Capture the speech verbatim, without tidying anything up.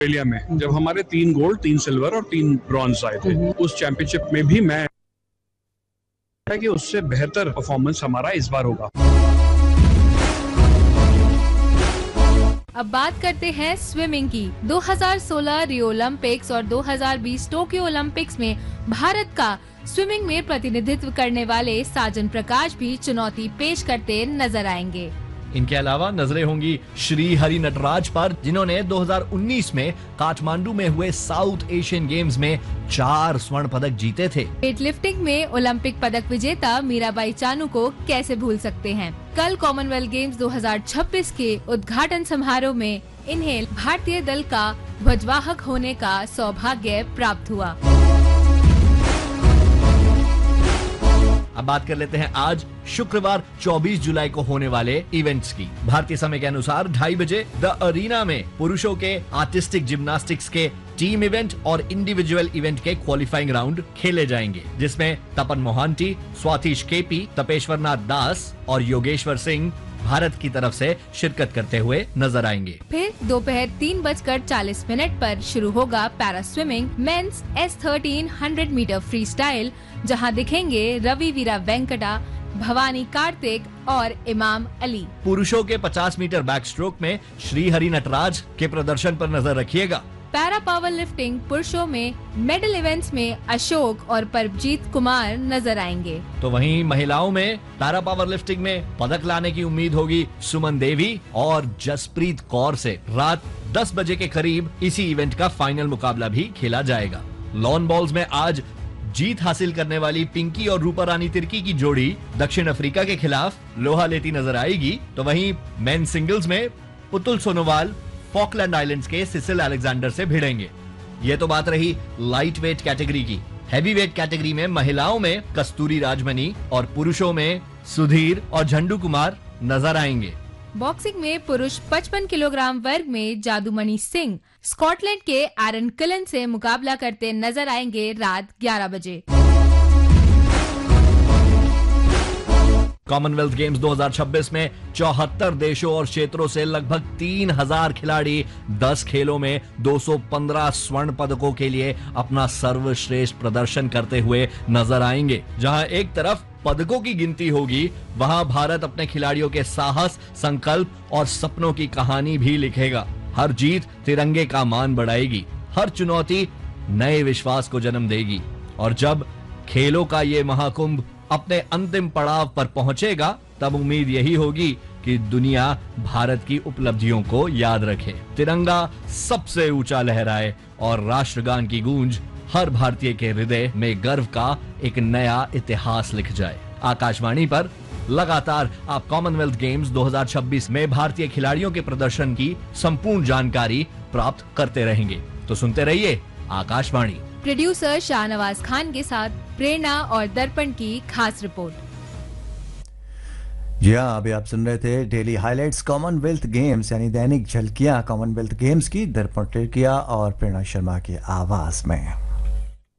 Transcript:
Australia में जब हमारे तीन गोल्ड, तीन सिल्वर और तीन ब्रॉन्ज आए थे, उस चैंपियनशिप में भी मैं कि उससे बेहतर परफॉर्मेंस हमारा इस बार होगा। अब बात करते हैं स्विमिंग की। दो हज़ार सोलह रियो ओलंपिक्स और दो हज़ार बीस टोक्यो ओलंपिक्स में भारत का स्विमिंग में प्रतिनिधित्व करने वाले साजन प्रकाश भी चुनौती पेश करते नजर आएंगे। इनके अलावा नजरें होंगी श्री हरि नटराज पर, जिन्होंने दो हज़ार उन्नीस में काठमांडू में हुए साउथ एशियन गेम्स में चार स्वर्ण पदक जीते थे। वेट लिफ्टिंग में ओलंपिक पदक विजेता मीराबाई चानू को कैसे भूल सकते हैं। कल कॉमनवेल्थ गेम्स दो हज़ार छब्बीस के उद्घाटन समारोह में इन्हें भारतीय दल का ध्वजवाहक होने का सौभाग्य प्राप्त हुआ। अब बात कर लेते हैं आज शुक्रवार चौबीस जुलाई को होने वाले इवेंट्स की। भारतीय समय के अनुसार ढाई बजे द अरीना में पुरुषों के आर्टिस्टिक जिम्नास्टिक्स के टीम इवेंट और इंडिविजुअल इवेंट के क्वालिफाइंग राउंड खेले जाएंगे, जिसमें तपन मोहांटी, स्वातिश केपी, तपेश्वर नाथ दास और योगेश्वर सिंह भारत की तरफ से शिरकत करते हुए नजर आएंगे। फिर दोपहर तीन बजकर चालीस मिनट पर शुरू होगा para swimming mains S thirteen hundred metre free style, जहाँ दिखेंगे रवि वीरा वेंकटा, भवानी कार्तिक और इमाम अली। पुरुषों के पचास मीटर बैक स्ट्रोक में श्री हरि नटराज के प्रदर्शन पर नजर रखिएगा। पैरा पावर लिफ्टिंग पुरुषों में मेडल इवेंट्स में अशोक और परमजीत कुमार नजर आएंगे। तो वहीं महिलाओं में पैरा पावर लिफ्टिंग में पदक लाने की उम्मीद होगी सुमन देवी और जसप्रीत कौर से। रात दस बजे के करीब इसी इवेंट का फाइनल मुकाबला भी खेला जाएगा। लॉन बॉल्स में आज जीत हासिल करने वाली पिंकी और रूपा रानी तिर्की की जोड़ी दक्षिण अफ्रीका के खिलाफ लोहा लेती नजर आएगी। तो वहीं मेन सिंगल्स में पुतुल सोनोवाल फॉकलैंड आइलैंड्स के सिसिल अलेक्जेंडर से भिड़ेंगे। ये तो बात रही लाइट वेट कैटेगरी की। हैवी वेट कैटेगरी में महिलाओं में कस्तूरी राजमनी और पुरुषों में सुधीर और झंडू कुमार नजर आएंगे। बॉक्सिंग में पुरुष पचपन किलोग्राम वर्ग में जादूमणि सिंह स्कॉटलैंड के एरन किलन से मुकाबला करते नजर आएंगे रात ग्यारह बजे। कॉमनवेल्थ गेम्स दो हज़ार छब्बीस में चौहत्तर देशों और क्षेत्रों से लगभग तीन हज़ार खिलाड़ी दस खेलों में दो सौ पंद्रह स्वर्ण पदकों के लिए अपना सर्वश्रेष्ठ प्रदर्शन करते हुए नजर आएंगे। जहां एक तरफ पदकों की गिनती होगी, वहां भारत अपने खिलाड़ियों के साहस, संकल्प और सपनों की कहानी भी लिखेगा। हर जीत तिरंगे का मान बढ़ाएगी, हर चुनौती नए विश्वास को जन्म देगी। और जब खेलों का ये महाकुंभ अपने अंतिम पड़ाव पर पहुंचेगा, तब उम्मीद यही होगी कि दुनिया भारत की उपलब्धियों को याद रखे, तिरंगा सबसे ऊंचा लहराए और राष्ट्रगान की गूंज हर भारतीय के हृदय में गर्व का एक नया इतिहास लिख जाए। आकाशवाणी पर लगातार आप कॉमनवेल्थ गेम्स दो हज़ार छब्बीस में भारतीय खिलाड़ियों के प्रदर्शन की संपूर्ण जानकारी प्राप्त करते रहेंगे। तो सुनते रहिए आकाशवाणी। प्रोड्यूसर शाहनवाज खान के साथ प्रेरणा और दर्पण की खास रिपोर्ट। जी हाँ, अभी आप सुन रहे थे डेली हाइलाइट्स कॉमनवेल्थ गेम्स यानी दैनिक झलकियां कॉमनवेल्थ गेम्स की, दर्पण टिकिया और प्रेरणा शर्मा की आवाज में।